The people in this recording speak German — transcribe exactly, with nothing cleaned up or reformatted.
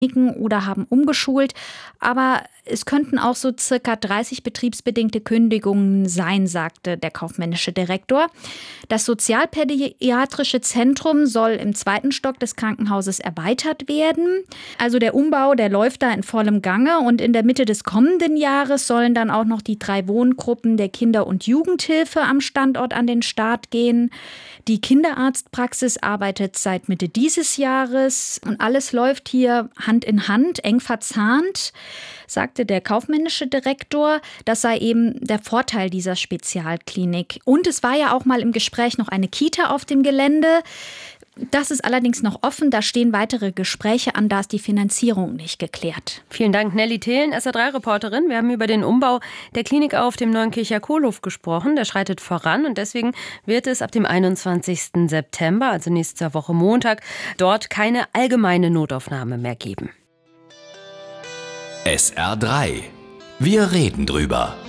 oder haben umgeschult. Aber es könnten auch so circa dreißig betriebsbedingte Kündigungen sein, sagte der kaufmännische Direktor. Das sozialpädiatrische Zentrum soll im zweiten Stock des Krankenhauses erweitert werden. Also der Umbau, der läuft da in vollem Gange. Und in der Mitte des kommenden Jahres sollen dann auch noch die drei Wohngruppen der Kinder- und Jugendhilfe am Standort an den Start gehen. Die Kinderarztpraxis arbeitet seit Mitte dieses Jahres und alles läuft hier Hand in Hand, eng verzahnt, sagte der kaufmännische Direktor. Das sei eben der Vorteil dieser Spezialklinik. Und es war ja auch mal im Gespräch noch eine Kita auf dem Gelände. Das ist allerdings noch offen, da stehen weitere Gespräche an, da ist die Finanzierung nicht geklärt. Vielen Dank, Nelly Thelen, S R drei Reporterin. Wir haben über den Umbau der Klinik auf dem Neuenkircher Kohlhof gesprochen. Der schreitet voran und deswegen wird es ab dem einundzwanzigsten September, also nächste Woche Montag, dort keine allgemeine Notaufnahme mehr geben. S R drei. Wir reden drüber.